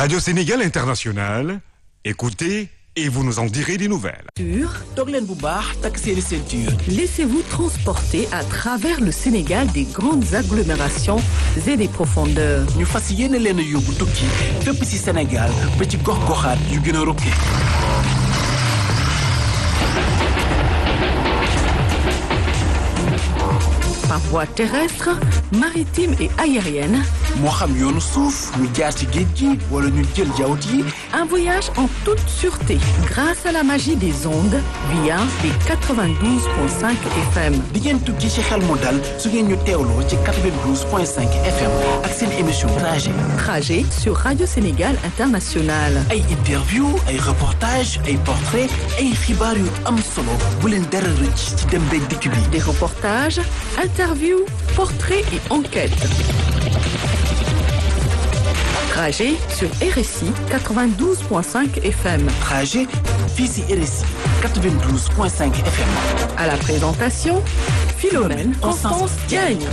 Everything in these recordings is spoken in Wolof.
Radio Sénégal International, écoutez et vous nous en direz des nouvelles. toog leen bu baax takk seeni ceinture. Laissez-vous transporter à travers le Sénégal des grandes agglomérations et des profondeurs. ñu fas yéene leen a yóbbu tukki fépp ci Sénégal ba ci gox-goxaat yu gën a rokki. Par voie terrestre, maritime et aérienne. moo xam yoonu suuf ñu jaar ci géej gi wala ñu jël jawut yi. Un voyage en toute sûreté grâce à la magie des ondes via les 92.5 FM. di ngeen tukki ci xel mu dal su ngeen ñu teewloo ci 92.5 FM ak seen émission trajet. Trajet sur Radio Sénégal International. ay interview ay reportage ay portrait ay xibaar yu am solo bu leen dara rëcc ci dem beeg dikk bi. Des reportages, interviews, portraits et enquêtes. Trajet sur RSI 92.5 FM. Trajet fii ci RSI 92.5 FM. À la présentation, Philomène Constance Diagne.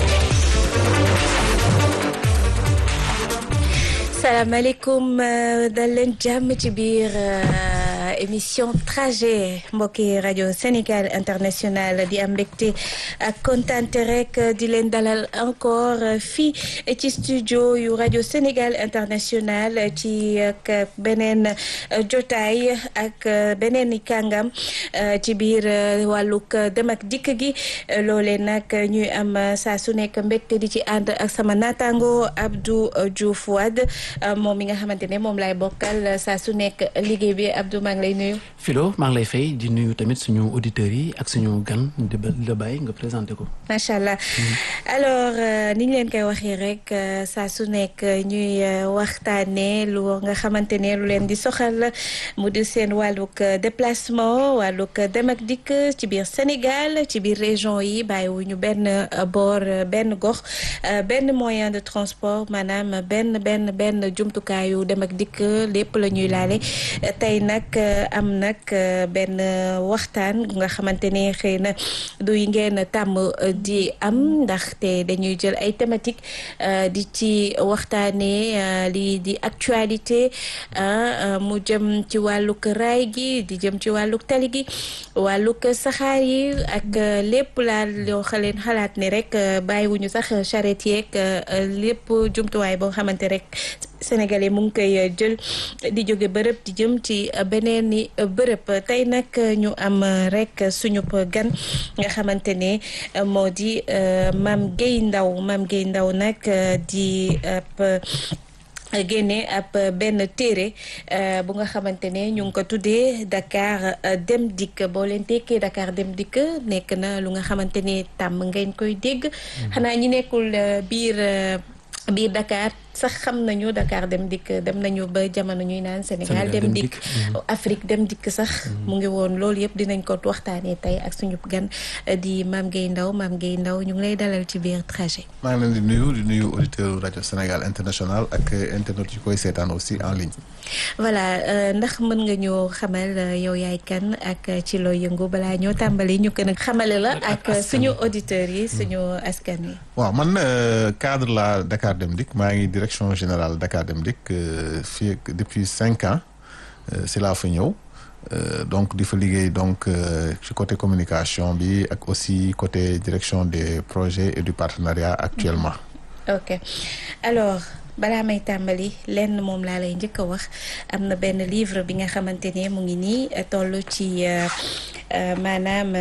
salaamaaleykum dal leen jàmm ci biir émission trajet mbokki rajo Sénégal International di am mbégte ak kontaante rek di leen dalal encore fii ci studio yu rajo Sénégal International ci ak beneen jotaay ak beneen i kàngam ci biir wàllug dem ak dikk gi loolee nag ñuy am saa su nekk mbégte di ci ànd ak sama naataango Abdou Diouf Wade moom mi nga xamante ne moom laay bokkal saa su nekk liggéey bi Abdou maa ngi lay nuyu. Philo maa ngi lay fay di nuyu tamit suñu auditeurs yi ak suñu gan di la bàyyi nga présenté ko. macha allah alors ni ñu leen koy waxee rek saa su nekk ñuy waxtaanee lu nga xamante ne lu leen di soxal mu di seen wàllug déplacement wàllug dem ak dikk ci biir Sénégal ci biir région yi bàyyiwuñu benn boor benn gox benn moyen de transport maanaam benn jumtukaayu dem ak dikk lépp la ñuy laale tey nag am nag benn waxtaan nga xamante ne xëy na du ngeen tàmm di am ndaxte dañuy jël ay thématique di ci waxtaanee lii di actualité mu jëm ci wàllug raay gi di jëm ci wàllug tali gi wàllug saxaar yi ak lépp laal yoo leen xalaat ni rek bàyyiwuñu sax charrette yeeg lépp jumtuwaay boo xamante rek Sénégalais mu ngi koy jël di jóge bërëb di jëm ci beneen ni bërëb tey nag ñu am rek suñu gan nga xamante ne moo di Mame Gueye Ndao nag di génne ab benn téere bu nga xamante ne ñu ngi ko tuddee Dakar Dem Dikk boo leen tekkee Dakar Dem Dikk nekk na lu nga xamante ne tàmm ngeen koy dégg xanaa ñi nekkul biir Dakar sax xam nañu Dakar Dem Dikk dem nañu ba jamono ñuy naan Sénégal Dem Dikk Afrique Dem Dikk sax mu ngi woon loolu yëpp dinañ ko waxtaanee tey ak suñu gan di Mame Gueye Ndao ñu ngi lay dalal ci biir trajet. maa ngi leen di nuyu auditeur rajo Sénégal International ak internet yu koy seetaan aussi en ligne. voilà ndax mën nga ñoo xamal yow yaay kan ak ci loo yëngu balaa ñoo tàmbali ñu gën a xamale la ak suñu auditeurs yi suñu askan wi. waaw man cadre la Dakar Dem Dikk maa ngi direction générale Dakar Dem Dikk fii depuis 5 ans si laa fa ñëw donc di fa liggéey donc ci côté communication bi ak aussi côté direction des projets et du partenariat actuellement. ok alors balaa may tàmbali lenn moom laa lay njëkk a wax am na benn livre bi nga xamante ne mu ngi nii toll ci maanaam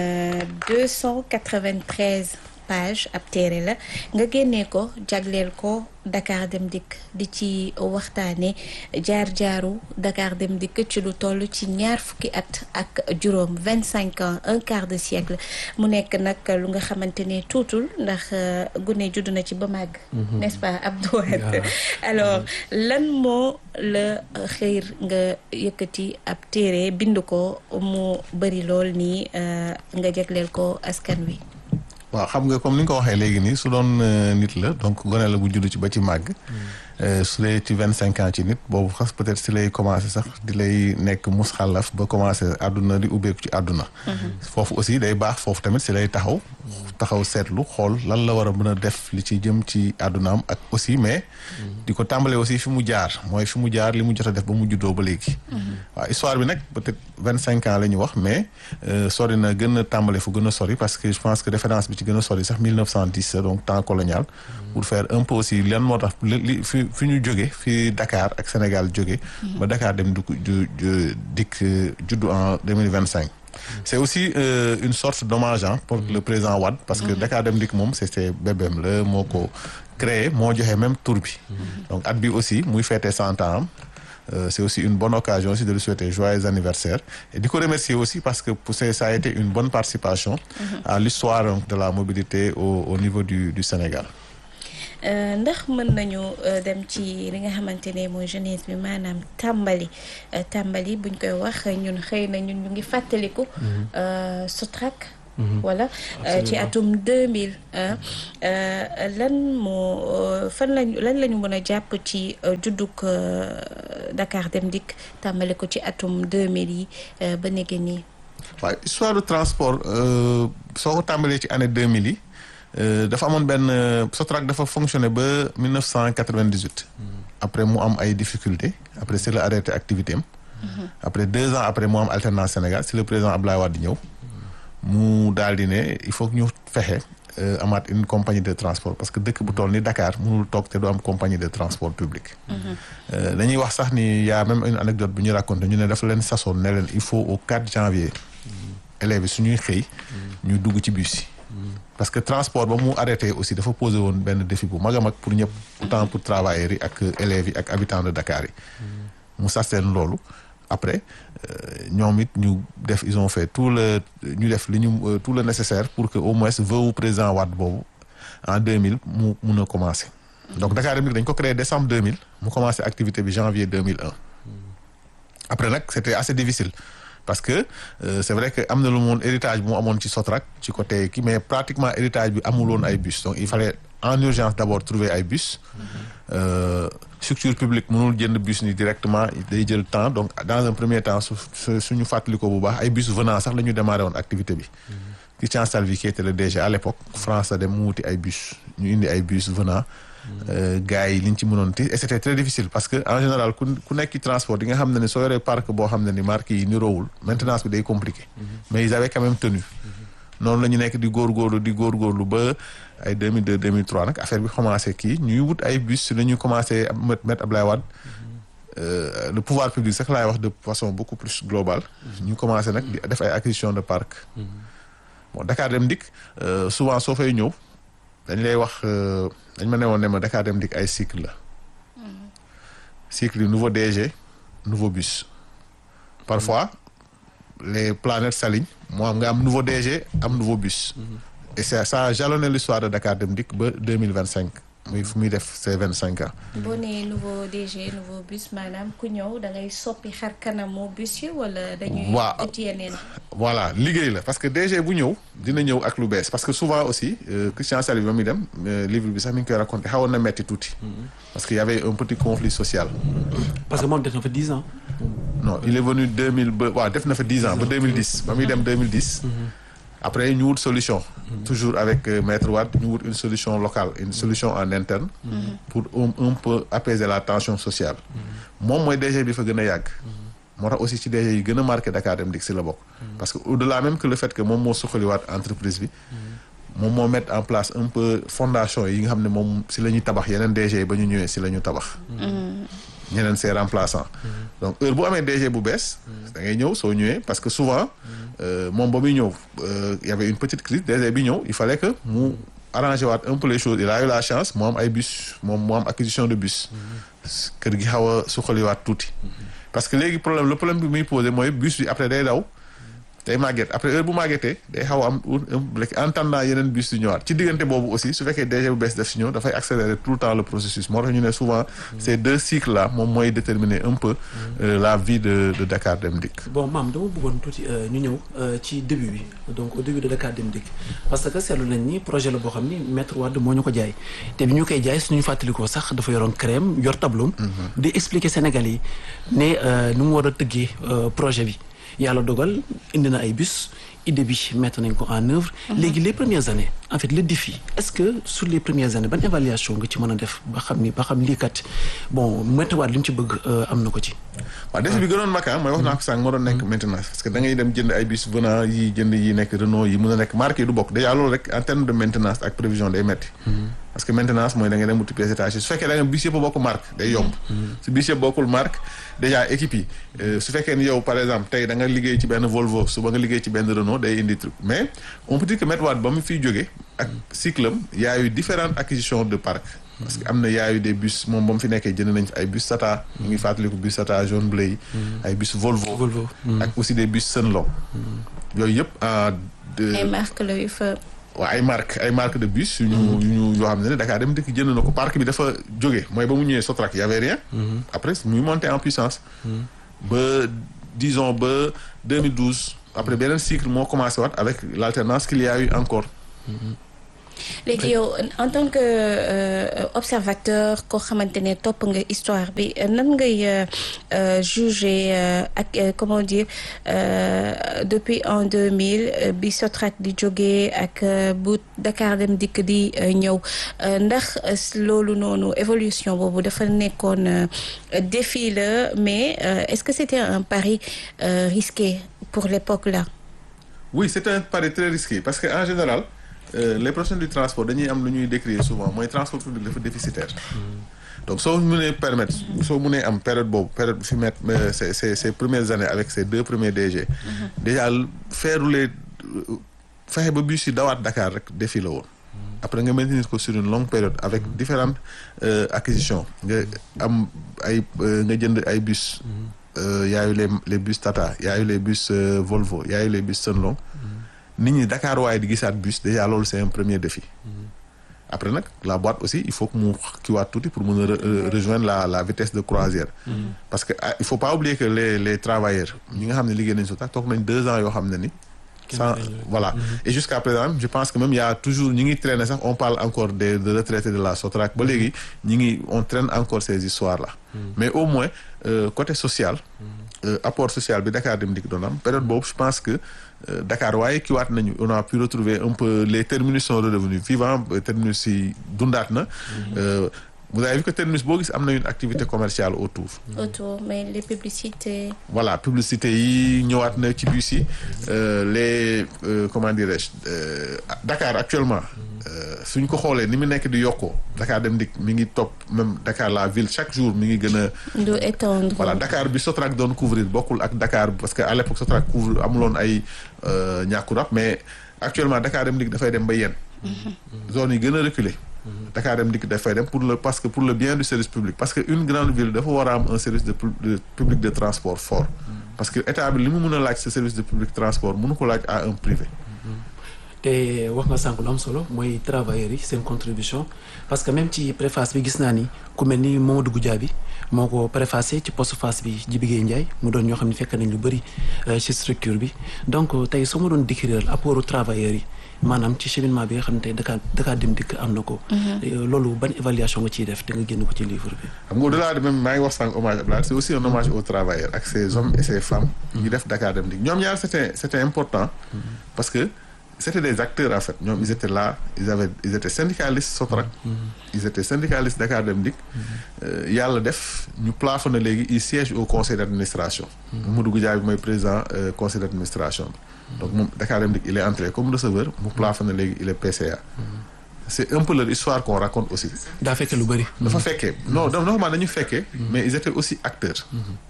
293 page ab téere la nga génnee ko jagleel ko Dakar Dem Dikk di ci waxtaane jaar-jaaru Dakar Dem Dikk ci lu toll ci 20 at ak juróom 25 ans un quart de siècle mu nekk nag lu nga xamante ne tuutul ndax gune judd na ci ba màgg n'est-ce pas Abdou Wade alors lan moo la xëyr nga yëkkati ab téere bind ko mu bari lool nii nga jagleel ko askan wi. waaw xam nga comme ni nga ko waxee léegi nii su doon nit la donc gone la bu judd ci ba ci màgg su dee ci 25 ans ci nit boobu xas peut-être si lay commencé sax di lay nekk musxalaf ba commencé àdduna di ubbeeku ci àdduna. foofu aussi day baax foofu tamit si lay taxaw seetlu xool lan la war a mën a def li ci jëm ci àddunaam ak aussi mais di ko tàmbalee aussi fi mu jaar li mu jot a def ba mu juddoo ba léegi. waaw histoire bi nag peut-être 25 ans la ñu wax mais sori na gën a tàmbale fu gën a sori parce que je pense que référence bi ci gën a sori sax 1910 donc temps colonial. pour faire un peu aussi lan moo tax fi ñu jóge fi Dakar ak Sénégal jóge ba Dakar dem dikk juddu en 2025. c'est aussi une sorte d'hommage pour le président Wade parce que Dakar Dem Dikk moom c'était bébém la moo ko créé moo joxe même tour bi donc at bi aussi muy fêter 100 ans c'est aussi une bonne occasion aussi de lui souhaiter joyeux anniversaire et di ko remercier aussi parce que ça a été une bonne participation à l'histoire de la mobilité au niveau du Sénégal. ndax mën nañu dem ci li nga xamante ne mooy jeunesse bi maanaam tàmbali buñ koy wax ñun xëy na ñun ñu ngi fàttaliku Sotrac wala ci atum 2000 lan lañu mën a jàpp ci juddug Dakar Dem Dikk tàmbali ko ci atum 2000 yi ba léegi nii. waaw histoire de transport soo ko tàmbalee ci année 2000 yi dafa amoon benn Sotrac dafa fonctionné ba 1998. après mu am ay difficultés après c'est la arrêté activité am. après 2 ans après mu am alternance Sénégal si le président Abdoulaye Wade ñëw. mu daal di ne il faut que ñu fexe amaat une compagnie de transport parce que dëkk bu toll ni Dakar mënul toog te du am compagnie de transport public. dañuy wax sax ni y a même une anecdote bu ñu raconté ñu ne dafa leen sasoon ne leen il faut au 4 janvier. élèves yi suñuy xëy. ñu dugg ci bus yi. parce que transport ba mu arrêté aussi dafa posé woon benn défi bu mag a mag pour ñëpp autant pour travailleurs yi ak élèves yi ak habitants de Dakar yi. mu sas leen loolu après ñoom it ñu def ils ont fait tout le nécessaire pour que au moins veuve président Wade boobu en 2000 mu mun a commencer. donc Dakar Dem Dikk dañ ko créé décembre 2000 mu commencé activité bi janvier 2001. après nag c'était assez difficile. parce que c'est vrai que am na lu moon héritage bu mu amoon ci Sotrac ci côté kii mais pratiquement héritage bi amuloon ay bus donc il fallait en urgence d'abord trouver ay bus. structure publique mënul jënd bus ni directement day jël temps donc dans un premier temps suñu fàttali ko bu baax ay bus venant sax la ñu démarré woon activité bi. Christian Salvi qui était le DG à l'époque France a dem mu wuti ay bus ñu indi ay bus venant. gars yi liñ ci mënoon ti et c'était très difficile parce que en général ku nekk ci transport di nga xam ne ni soo yoree parc boo xam ne ni marque yi niroowul maintenance bi day compliqué mais ils avaient quand même tenu noonu la ñu nekk di góorgóorlu ba ay 2002 2003 nag affaire bi commencé kii ñuy wut ay bus si la ñu commencé mettre Abdoulaye Wade le pouvoir public sax laay wax de façon beaucoup plus globale ñu commencé nag di def ay acquisition de parc bon Dakar Dem Dikk souvent soo fay ñëw dañ lay wax dañ ma ne woon ne ma Dakar Dem Dikk ay cycle la cycle yi nouveau DG nouveau bus parfois les planètes s'alignent moo am nga am nouveau DG am nouveau bus et ça a jalonné l'histoire de Dakar Dem Dikk ba 2025 muy fu muy def ses 25 ans. boo nee nouveau DG nouveau bus maanaam ku ñëw da ngay soppi xar kanamu bus yi wala dañuy. ut yeneen. voilà liggéey la parce que DG bu ñëw dina ñëw ak lu bees parce que souvent aussi Christian Salvi ba muy dem livre bi sax mi ngi koy raconté xawoon na metti tuuti. parce que y avait un petit conflit social. parce que moom def na fa 10 ans. non il est venu 2000 ba waaw def na fa 10 ans ba 2010 ba muy dem 2010. après ñu wut solution. toujours avec Maître Wade ñu wut une solution locale une solution en interne. pour un peu apaiser la tension sociale. moom mooy DG bi fa gën a yàgg. moo tax aussi ci DG yi gën a marqué Dakar Dem Dikk si la bokk. parce que au-delà même que le fait que moom moo suqaliwaat entreprise bi. moom moo mettre en place un peu fondation yi nga xam ne moom si la ñuy tabax yeneen DG yi ba ñu ñëwee si la ñu tabax. ñeneen ses remplaçants. donc heure bu amee DG bu bees. da ngay ñëw soo ñëwee parce que souvent. moom ba muy ñëw y avait une petite crise DG bi ñëw il fallait que mu arranger waat un peu les choses il a eu la chance mu am ay bus moom mu am acquisition de bus. kër gi xaw a suqaliwaat tuuti. parce que léegi le problème bi muy posé mooy bus bi après day daw day màgget après heure bu màggetee day xaw a am en attendant yeneen bus yu ñëwaat ci diggante boobu aussi su fekkee DG bu bees def si ñëw dafay accélérer tout le temps le processus moo tax ñu ne souvent ces 2 cycles là moom mooy déterminer un peu la vie de Dakar Dem Dikk. bon maam dama bëggoon tuuti ñu ñëw ci début bi donc au début de Dakar Dem Dikk parce que seetlu nañ ni projet la boo xam ni Maître Wade moo ñu ko jaay te bi ñu koy jaay suñu fàttalikoo sax dafa yoroon crème yor tableau di expliquer Sénégalais yi ne nu mu war a tëggee projet bi. yàlla dogal indi na ay bus idée bi mettre nañ ko en œuvre. léegi les premières années en fait le défi est-ce que sur les premières années ban évaluation nga ci mën a def ba xam lii kat bon Maître Wade li mu ci bëgg am na ko ci. waaw défi bi gënoon mag mooy wax naa ko sànq moo doon nekk maintenance parce que da ngay dem jënd ay bus venant yi jënd yi nekk Renault yi mën a nekk marque yi du bokk déjà loolu rek en terme de maintenance ak prévision day metti parce que maintenance mooy da ngay dem wuti pièces détachées su fekkee da nga bus yëpp bokk marque day yomb su bus yëpp bokkul marque déjà équipe yi su fekkee ni yow par exemple tey da nga liggéey ci benn Volvo suba nga liggéey ci benn Renault day indi truc mais on peut dire que Maître Wade ba mu fiy jógee ak cycle am y a eu différentes acquisitions de parc parce que am na y a eu des bus moom ba mu fi nekkee jënd nañ ay bus Tata ñu ngi fàttaliku bus Tata jaune bleu yi ay bus Volvo ak aussi des bus Sunlong yooyu yëpp ay marque la yu fa waaw ay marque de bus yu ñu yoo xam ne Dakar Dem Dikk jënd na ko parc bi dafa jóge mooy ba mu ñëwee Sotrac y avait rien après muy monté en puissance ba disons ba 2012 après beneen cycle moo commencé waat avec l'alternance qu'il y a eu encore léegi yow en tant que observateur koo xamante ne topp nga histoire bi nan ngay juger ak comment dire depuis en 2000 bi Sotrac di jógee ak bu Dakar Dem Dikk di ñëw ndax loolu noonu évolution boobu dafa nekkoon défi la mais est-ce que c'était un pari risqué pour l'époque là? Oui, c'était un pari très risqué parce que en général les professionnels du transport dañuy am lu ñuy décrire souvent mooy transport public dafa déficitaire donc soo mënee am période bu fi mettre ces premières années avec ces 2 premiers DG déjà fexe ba bus yi dawaat Dakar rek défi la woon après nga maintenir ko sur une longue période avec différentes acquisitions nga am nga jënd ay bus y a eu les bus Tata y a eu les bus Volvo y a eu les bus Sunlong nit ñi Dakar waaye di gisaat bus déjà loolu c'est un premier défi après nag la boîte aussi il faut que mu kiiwaat tuuti pour mën a rejoindre la vitesse de croisière parce que il faut pas oublier que les travailleurs ñi nga xam ne liggéey nañ Sotrac toog nañ 2 ans yoo xam ne ni sans voilà et jusqu'à présent je pense que même il y a toujours ñi ngi traîner sax on parle encore de retraités de la Sotrac ba léegi on traîne encore ces histoires là mais au moins côté social apport social bi Dakar Dem Dikk doon am période boobu je pense que Dakar waaye kiiwaat nañu on a pu retrouver un peu les terminus sont redevenus vivants terminus yi dundaat na vous avez vu que terminus boo gis am na une activité commerciale autour mais les publicités voilà publicité yi ñëwaat na ci bus yi les comment dirais-je Dakar actuellement suñ ko xoolee ni mu nekk di yokkoo Dakar Dem Dikk mi ngi topp même Dakar la ville chaque jour mi ngi gën a du étendre voilà Dakar bi Sotrac doon couvrir bokkul ak Dakar parce que à l'époque Sotrac couvre amuloon ay ñàkku rab mais actuellement Dakar Dem Dikk dafay dem ba yenn zone yi gën a reculer Dakar Dem Dikk dafay dem pour le bien du service public parce que une grande ville dafa war a am un service de public de transport fort parce que état bi li mu mën a laaj ce service de public transport mënu ko laaj à un privé te wax nga sànq lu am solo mooy travailleurs yi seen contribution parce que même ci préface bi gis naa ni ku mel ni Mamadou Goudiaby moo ko préfacé ci postface bi Djibi Gueye Ndiaye mu doon ñoo xam ne fekk nañ lu bëri ci structure bi donc tey soo ma doon décrire apportu travailleurs yi maanaam ci cheminement bi nga xam ne tey Dakar Dem Dikk am na ko. loolu ban évaluation nga ciy def te nga génn ko ci livre bi. xam nga au-delà de même maa ngi wax sànq hommage Abdoulaye c'est aussi un hommage aux travailleurs ak ces hommes et ces femmes. ñu def Dakar Dem Dikk ñoom ñaar c'était important. parce que c'était des acteurs en fait ñoom ils étaient là ils étaient syndicalistes Sotrac. ils étaient syndicalistes Dakar Dem Dikk. yàlla def ñu plafonné léegi ils siègent au conseil d'administration. Mamadou Goudiaby mooy président conseil d'administration bi. donc moom Dakar Dem Dikk il est entré comme receveur mu plafonné léegi il est PCA. c'est un peu leur histoire qu'on raconte aussi. daa fekkee lu bëri. dafa fekkee non normalement dañu fekkee. mais ils étaient aussi acteurs.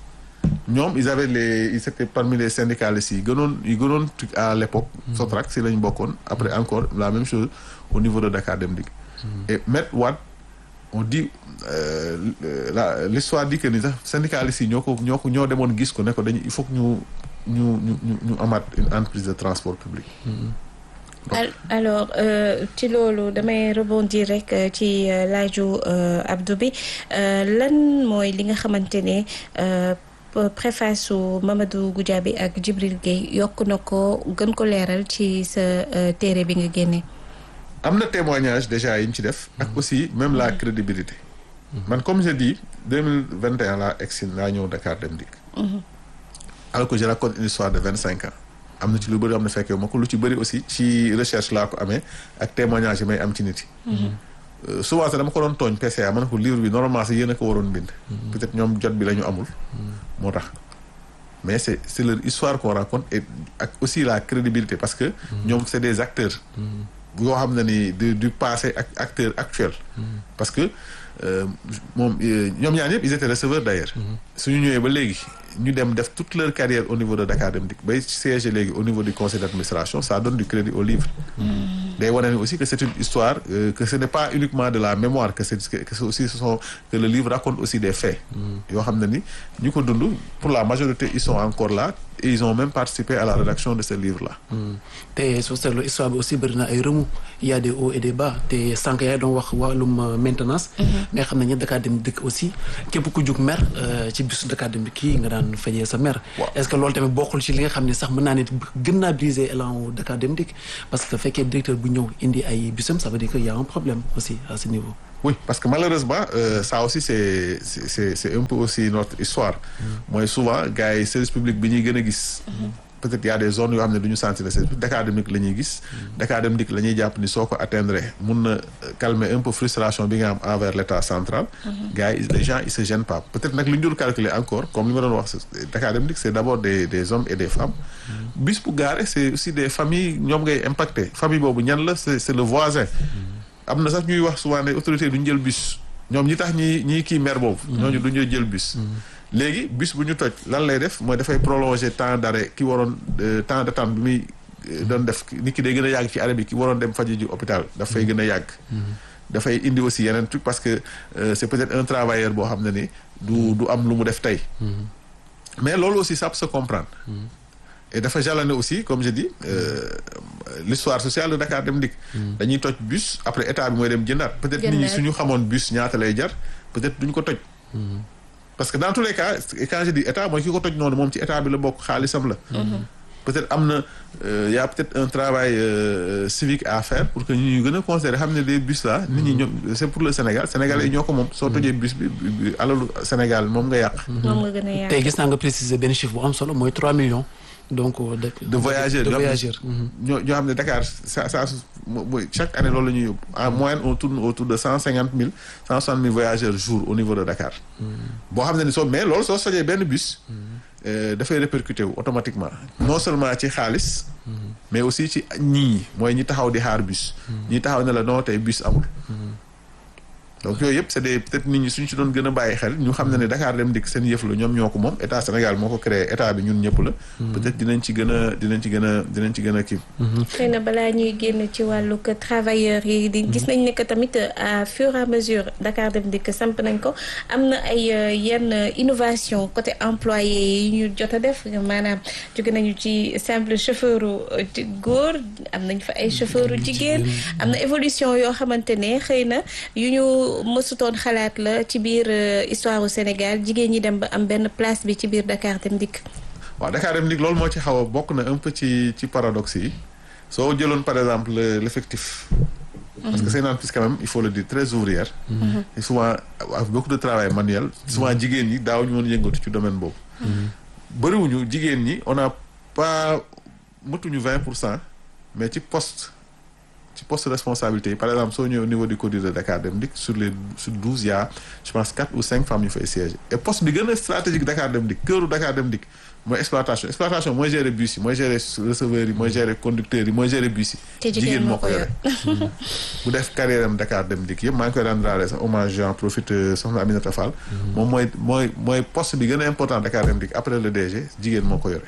ñoom ils étaient parmi les syndicalistes yi gënoon à l'époque. Sotrac si lañ bokkoon après encore la même chose au niveau de Dakar Dem Dikk. et Maître Wade on dit l'histoire dit que ni sax syndicalistes yi ñoo demoon gis ko ne ko il faut que ñu ñu amaat une entreprise de transport public. alors ci loolu damay rebondir rek ci laaju Abdou bi lan mooy li nga xamante ne préface su Mamadou Goudiaby ak Djibril Gueye yokk na ko gën ko leeral ci sa téere bi nga génne. am na témoignage déjà yi ñu ci def. ak aussi même la crédibilité. man comme je dis 2021 laa ñëw Dakar Dem Dikk. alors que je raconte une histoire de 25 ans. am na ci lu bëri am na fekkee ma ko lu ci bëri aussi ci recherche laa ko amee ak témoignage yi may am ci nit yi. souvent sax dama ko doon tooñ PCA ma ne ko livre bi normalement sax yéen a ko waroon bind. peut-être ñoom jot bi la ñu amul. moo tax mais c'est leur histoire qu'on raconte et ak aussi la crédibilité parce que. ñoom c'est des acteurs. yoo xam ne ni du passé ak acteurs actuels. parce que moom ñoom ñaar ñëpp ils étaient receveurs d'ailleurs. suñu ñëwee ba léegi. ñu dem def toute leur carrière au niveau de Dakar Dem Dikk bay siège léegi au niveau du conseil d'administration ça donne du crédit au livre. day wane ni aussi que c'est une histoire que ce n'est pas uniquement de la mémoire que c'est aussi que le livre raconte aussi des faits. yoo xam ne ni ñu ko dund pour la majorité ils sont encore là et ils ont même participé à la rédaction de ce livre-là. te soo seetloo histoire bi aussi bëri na ay remous il y a des hauts et des bas te sànq yaay doon wax wàllum maintenance. mais xam nañu Dakar Dem Dikk aussi képp ku jug mer ci bisu Dakar Dem Dikk kii nga daan fajee sa mer. est-ce que loolu tamit bokkul ci li nga xam ne sax mën naa ne gën naa briser élan wu Dakar Dem Dikk parce que fekkee directeur bu ñëw indi ay bisam ça veut dire que y a un problème aussi à ce niveau. oui parce que malheureusement ça aussi c'est un peu aussi notre histoire. mooy souvent gars yi service public bi ñuy gën a gis. peut-être y a des zones yoo xam ne du ñu sentir service Dakar Dem Dikk la ñuy gis. Dakar Dem Dikk la ñuy jàpp ni soo ko atteindre mun na calmer un peu frustration bi nga am envers l'État central. gars yi les gens ils se gênent pas peut-être nag lu ñu dul calculer encore comme li ma doon wax Dakar Dem Dikk c'est d'abord des hommes et des femmes. bis bu gaare c'est aussi des familles ñoom ngay impacter famille boobu ñan la c'est le voisin. am na sax ñuy wax souvent ne autorités duñu jël bus ñoom ñi tax ñi kii maire boobu. ñooñu duñu jël bus. léegi bus bu ñu toj lan lay def mooy dafay prolonger temps d'arrêt ki waroon temps d'attente bi muy doon def nit ki day gën a yàgg ci arrêt bi ki waroon dem faji ji hôpital dafay gën a yàgg. dafay indi aussi yeneen truc parce que c'est peut-être un travailleur boo xam ne ni du am lu mu def tey. mais loolu aussi ça peut se comprendre. et dafa jalonné aussi comme je dis l'histoire sociale de Dakar Dem Dikk. dañuy toj bus après état bi mooy dem jëndaat. peut-être nit ñi suñu xamoon bus ñaata lay jar peut-être duñ ko toj. parce que dans tous les cas quand je dis état mooy ki ko toj noonu moom ci état bi la bokk xaalisam la. peut-être am na y a peut-être un travail civique à faire pour que ñu gën a considérer xam ne des bus là nit ñi ñoom c'est pour le Sénégal sénégalais yi ñoo ko moom soo tojee bus bi alalu Sénégal moom nga yàq. moom nga gën a yàq tey gis naa nga préciser benn chiffre bu am solo mooy 3 millions. donc de voyageurs ñoo xam ne Dakar ça mooy chaque année loolu la ñuy yóbbu en moyenne on tourne autour de 160 000 voyageurs jour au niveau de Dakar. boo xam ne ni mais loolu soo sojee benn bus. dafay répercuter wu automatiquement non seulement ci xaalis. mais aussi ci ñii mooy ñi taxaw di xaar bus. ñi taxaw ne la non tey bus amul. donc yooyu yëpp c'est des peut-être nit ñi suñ ci doon gën a bàyyi xel ñu xam ne Dakar Dem Dikk seen yëf la ñoom ñoo ko moom état Sénégal moo ko créé état bi ñun ñëpp la. peut-être dinañ ci gën a kii. xëy na balaa ñuy génn ci wàllu travailleurs yi di gis nañ ne que tamit à fur et à mesure Dakar Dem Dikk samp nañ ko am na ay yenn innovation côté employé yi ñu jot a def maanaam jóge nañu ci simple chauffeur góor am nañ fa ay chauffeur jigéen am na évolution yoo xamante ne xëy na yu ñu mësutoon xalaat la ci biir histoire au Sénégal jigéen ñi dem ba am benn place bi ci biir Dakar Dem Dikk. waaw Dakar Dem Dikk loolu moo ci xaw a bokk na un peu ci paradoxe yi soo jëloon par exemple l'effectif. parce que c'est une entreprise quand même il faut le dire très ouvrière. et souvent avec beaucoup de travail manuel. souvent jigéen ñi daaw ñu mën yëngatu ci domaine boobu. bëriwuñu jigéen ñi on a pas mëtuñu 20% mais ci poste de responsabilité par exemple soo ñëwee au niveau du CODIR de Dakar Dem Dikk sur 12 il y a je pense 4 ou 5 femmes yu fay siège et poste bi gën a stratégique Dakar Dem Dikk cœuru Dakar Dem Dikk mooy exploitation mooy gérer bus yi mooy gérer receveurs yi mooy gérer conducteurs yi mooy gérer bus yi jigéen moo ko yore bu def carrière am Dakar Dem Dikk yëpp maa ngi koy rendre sax hommage j'en profite soxna Aminata Fall moom mooy poste bi gën a important Dakar Dem Dikk après le DG jigéen moo ko yore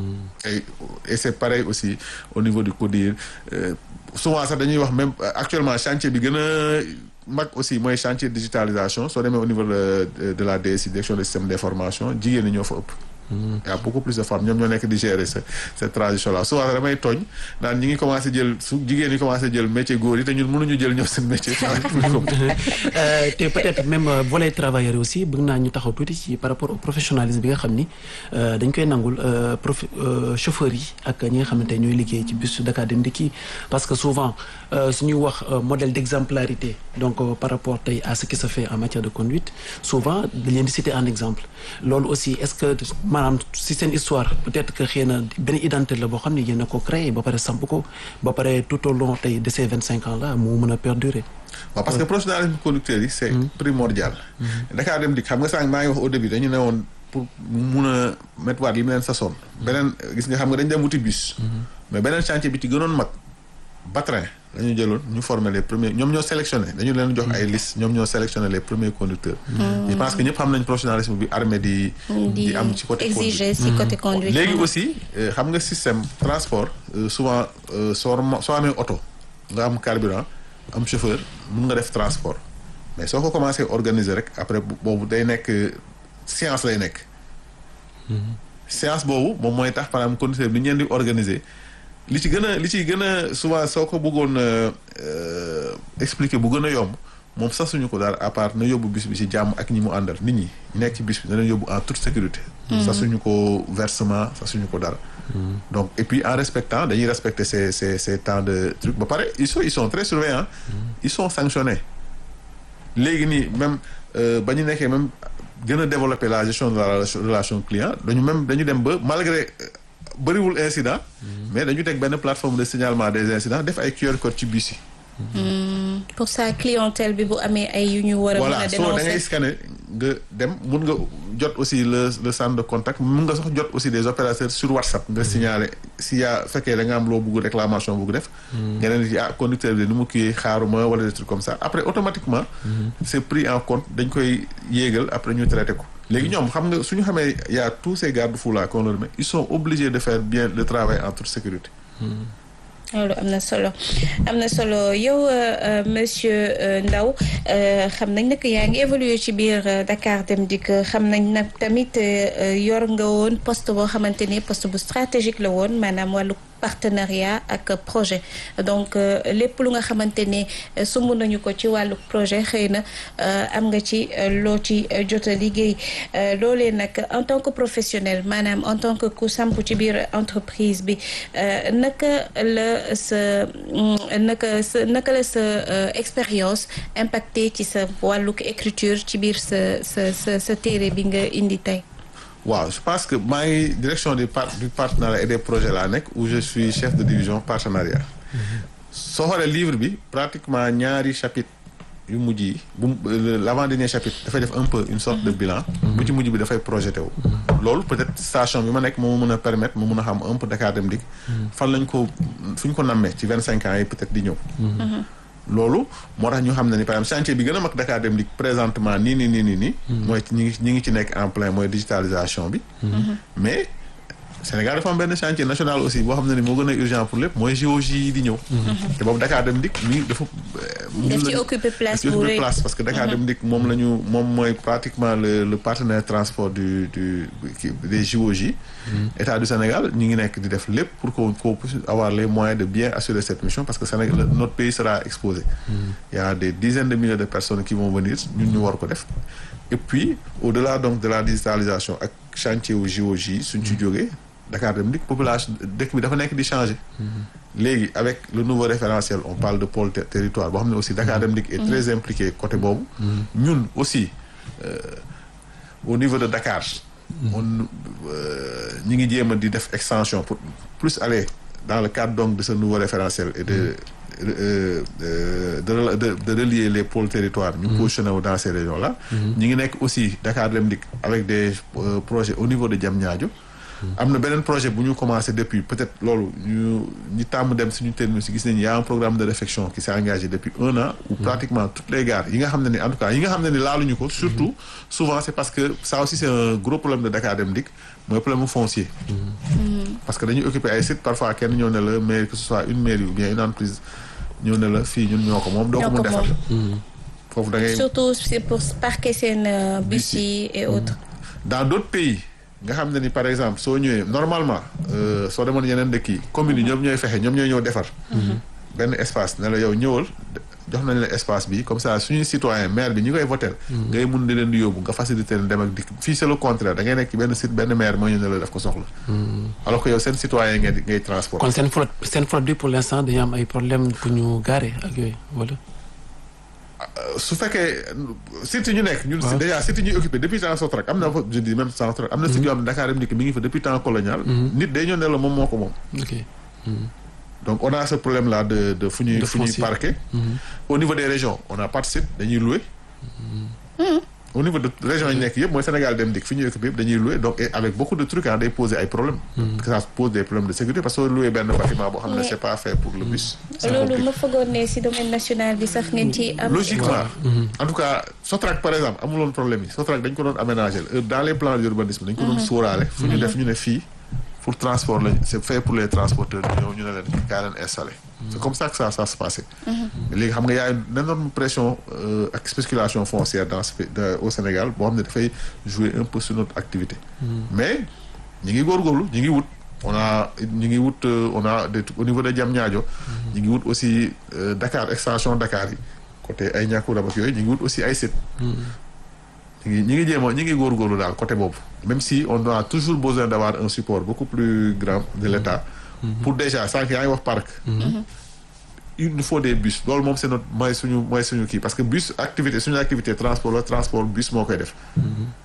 et c'est pareil aussi au niveau du CODIR souvent sax dañuy wax même actuellement chantier bi gën a mag aussi mooy chantier digitalisation soo demee au niveau de la DSI direction des systèmes d'information jigéen ñi ñoo fa ëpp. Il y a beaucoup plus de femmes ñoom ñoo nekk di gérer cette transition là souvent damay tooñ naan ñi ngi commencé jël su jigéen ñi commencé jël métier góor yi te ñun mënuñu jël ñoom seen métier. te peut-être même volet travailleurs aussi bëgg naa ñu taxaw tuuti ci par rapport au professionnalisme bi nga xam ni dañ koy nangul chauffeurs yi ak ñi nga xamante ñooy liggéey ci bus Dakar Dem Dikk yi parce que souvent suñuy wax modèle d'exemplarité donc par rapport tey à ce qui se fait en matière de conduite souvent dañ leen di citer en exemple loolu aussi est-ce que maanaam si seen histoire peut-être que xëy na benn identité la boo xam ne yéen a ko créé ba pare samp ko ba pare tout au long tey de ces 25 ans là moo mën a perdurer. waaw parce que professionnalisme conducteur yi c'est primordial. Dakar Dem Dikk xam nga sànq maa ngi wax au début dañu ne woon pour mun a mettre waat li mu leen sasoon beneen gis nga xam nga dañ dem wuti bus. mais beneen chantier bi ci gënoon mag Batrin la ñu jëloon ñu former les premiers ñoom ñoo sélectionné dañu leen jox ay liste ñoom ñoo sélectionné les premiers conducteurs. je pense que ñëpp xam nañ professionnalisme bi armée di am ci côté conduite exiger ci côté conduite. léegi aussi xam nga système transport souvent soo amee oto nga am carburant am chauffeur mun nga def transport mais soo ko commencé organiser rek après boobu day nekk science lay nekk. science boobu moom mooy tax par exemple conducteur bi ni ñu leen di organiser. li ci gën a souvent soo ko bëggoon expliquer bu gën a yomb moom sasuñu ko daal à part na yóbbu bis bi ci jàmm ak ñi mu àndal nit ñi nekk ci bis bi na leen yóbbu en toute sécurité. sasuñu ko versement sasuñu ko dara. donc et puis en respectant dañuy respecter ces temps de truc ba pare ils sont très surveillants. ils sont sanctionnés. léegi nii même ba ñu nekkee même gën a développer la gestion de la relation client dañu dem ba malgré. bëriwul incident mais dañu teg benn plateforme de signalement des incidents def ay QR code ci bus yi. pour ça clientèle bi bu amee ay yu ñu war a mën a dénoncer voilà soo da ngay scanner nga dem mun nga jot aussi le centre de contact mun nga sax jot aussi des opérateurs sur WhatsApp nga signaler si yaa fekkee da nga am loo bugg réclamation bugg def. nga leen di conducteur bi ni mu kii xaaruma wala des trucs comme ça après automatiquement. c'est pris en compte dañ koy yéegal après ñu traité ko. léegi ñoom xam nga suñu xamee y a tous ces garde-fous là qu'on leur met ils sont obligés de faire bien le travail en toute sécurité. loolu am na solo yow monsieur Ndao xam nañ nag yaa ngi évoluer ci biir Dakar Dem Dikk xam nañ nag tamit yor nga woon poste boo xamante ni poste bu stratégique la woon maanaam wàllu partenariat ak projet donc lépp lu nga xamante ne sumb nañu ko ci wàllu projet xëy na am nga ci loo ci jot a liggéey loolee nag en tant que professionnel maanaam en tant que ku samp ci biir entreprise bi naka la sa expérience impacté ci sa wàllu écriture ci biir sa téere bi nga indi tey. waaw je pense que maa ngi direction du partenariat et des projets laa nekk où je suis chef de division partenariat. soo xoolee livre bi pratiquement ñaari chapitre yu mujj yi l'avant-dernier chapitre dafay def un peu une sorte de bilan. bu ci mujj bi dafay projeté wu. loolu peut-être station bi ma nekk moo mën a permettre mu mën a xam un peu Dakar Dem Dikk. fan lañ ko fu ñu ko nammee ci 25 ans yi peut-être di ñëw. loolu moo tax ñu xam ne ni par exemple chantier bi gën a mag Dakar Dem Dikk présentement nii. mooy ñi ngi ci nekk en plein mooy digitalisation bi. mais Sénégal dafa am benn chantier national aussi boo xam ne ni moo gën a urgent pour lépp mooy géologie yi di ñëw. te boobu Dakar Dem Dikk mi dafa. daf ci occuper place bu rëy parce que Dakar Dem Dikk moom mooy pratiquement le partenaire transport des JOJ. État du Sénégal ñu ngi nekk di def lépp pour qu'on puisse avoir les moyens de bien assurer cette mission parce que Sénégal notre pays sera exposé. Il y a des dizaines de milliers de personnes qui vont venir ñun ñu war ko def. et puis au-delà donc de la digitalisation ak chantier wu JOJ suñ ci jógee Dakar Dem Dikk population dëkk bi dafa nekk di changer. léegi avec le nouveau référentiel on parle de pôle territoire boo xam ne aussi Dakar Dem Dikk est très impliqué côté boobu. ñun aussi au niveau de Dakar. ñi ngi jéem a di def extension pour plus aller dans le cadre donc de ce nouveau référentiel et de relier les pôles territoires. ñu positionné wu dans ces régions là. ñi ngi nekk aussi Dakar Dem Dikk avec des projets au niveau de Diamniadio. am na beneen projet bu ñu commencé depuis peut-être loolu ñu tàmm dem suñu terminus si gis nañu y a un programme de réflexion qui s'est engagé depuis 1 an où pratiquement toutes les gares yi nga xam ne ni en tout cas yi nga xam ne ni laaluñu ko surtout souvent c'est parce que ça aussi c'est un gros problème de Dakar Dem Dikk mooy problème foncier parce que dañuy occuper ay sites parfois kenn ñëw ne la mais que ce soit une mairie ou bien une entreprise ñëw ne la fii ñun ñoo ko moom doo ko mën defar foofu da ngay surtout c'est pour parquer seen bus yi et autres dans d'autres pays nga xam ne ni par exemple soo ñëwee normalement soo demoon yeneen dëkk yi communes yi ñoom ñooy fexe ñoom ñooy ñëw defar benn espace ne la yow ñëwal jox nañ la espace bi comme ça suñuy citoyen maire bi ñi koy voter ngay mun di leen di yóbbu nga faciliter leen dem ak dikk fii c'est le contraire da ngay nekk ci benn site benn maire moo ñu ne la def ko soxla alors que yow seen citoyen ngay transport kon seen flotte bi pour l'instant dañu am ay problème pour ñu garer ak yooyu wala su fekkee site ñu nekk ñun déjà site ñuy occupé depuis temps Sotrac am na fa je dis même Sotrac am na site yoo xam ne Dakar Dem Dikk mi ngi fa depuis temps colonial nit day ñëw ne la moom moo ko moom donc on a ce problème là de fu ñuy parquer au niveau des régions on n'a pas de site dañuy louer au niveau de régions yi nekk yëpp mooy Sénégal Dem Dikk fi ñuy occupé yëpp dañuy louer donc et avec beaucoup de trucs day poser ay problèmes que ça pose des problèmes de sécurité parce que soo louer benn bâtiment boo xam ne c'est pas fait pour le bus loolu ma foogoon ne si domaine national bi sax ngeen ci am logiquement en tout cas Sotrac par exemple amuloon problème yi Sotrac dañ ko doon aménager dans les plans d'urbanisme dañ ko doon sóoraale fu ñu def ñu ne fii pour transport lañ c'est fait pour les transporteurs ñëw ñu ne leen kaa leen installé c'est comme ça que ça se passait léegi xam nga y a une énorme pression ak spéculation foncière au Sénégal boo xam ne dafay jouer un peu sur notre activité mais ñi ngi góorgóorlu ñi ngi wut on a au niveau de Diamniadio ñi ngi wut aussi Dakar extension Dakar yi côté ay Niakoulrab ak yooyu ñi ngi wut aussi ay sites ñi ngi jéem a ñi ngi góorgóorlu daal côté boobu même si on a toujours besoin d'avoir un support beaucoup plus grand de l'État pour déjà sànq yaa ngi wax parc il nous faut des bus loolu moom c'est notre mooy suñu kii parce que bus suñu activité transport bus moo koy def